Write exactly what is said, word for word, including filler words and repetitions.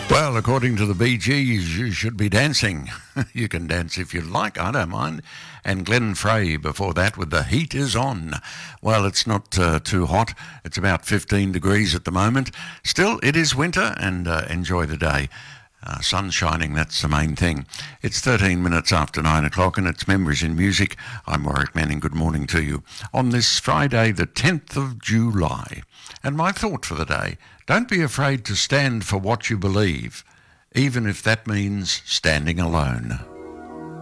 Well, according to the Bee Gees, you should be dancing. You can dance if you like, I don't mind. And Glenn Frey before that with The Heat Is On. Well, it's not uh, too hot. It's about fifteen degrees at the moment. Still, it is winter, and uh, enjoy the day. Uh, sun shining, that's the main thing. It's thirteen minutes after nine o'clock and it's Memories in Music. I'm Warwick Manning. Good morning to you. On this Friday, the tenth of July. And my thought for the day, don't be afraid to stand for what you believe, even if that means standing alone.